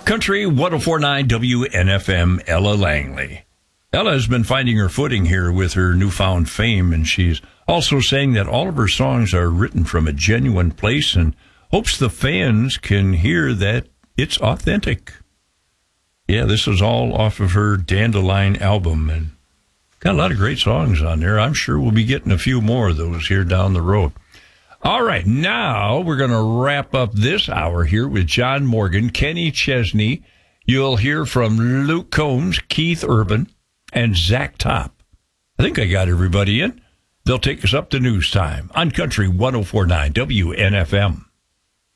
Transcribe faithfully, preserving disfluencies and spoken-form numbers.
Country one oh four point nine W N F M, Ella Langley. Ella has been finding her footing here with her newfound fame, and she's also saying that all of her songs are written from a genuine place and hopes the fans can hear that it's authentic. Yeah, this is all off of her Dandelion album, and got a lot of great songs on there. I'm sure we'll be getting a few more of those here down the road. All right, now we're going to wrap up this hour here with John Morgan, Kenny Chesney. You'll hear from Luke Combs, Keith Urban, and Zach Top. I think I got everybody in. They'll take us up to news time on Country one oh four point nine W N F M.